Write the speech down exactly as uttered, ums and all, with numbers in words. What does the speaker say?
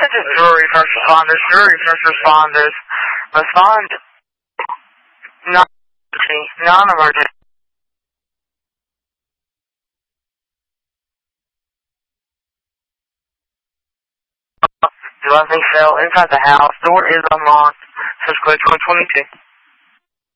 Attention jury first responders, jury first responders, respond non-emergency, non-emergency. Dwelling fell inside the house, door is unlocked, such code twenty twenty-two.